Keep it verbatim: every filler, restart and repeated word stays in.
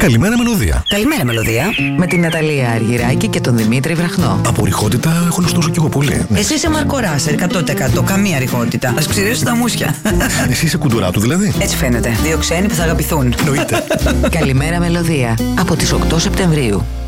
Καλημέρα μελωδία. Καλημέρα μελωδία. Με την Ναταλία Αργυράκη και τον Δημήτρη Βραχνό. Από ρηχότητα έχω ωστόσο κι εγώ πολύ. Εσύ είσαι Μαρκοράς, εκατό τοις εκατό. Καμία ρηχότητα. Ας ξηρίσω τα μουσια. Εσύ είσαι κουντουράτου δηλαδή. Έτσι φαίνεται. Δύο ξένοι που θα αγαπηθούν. Εννοείται. Καλημέρα μελωδία. Από τις οκτώ Σεπτεμβρίου.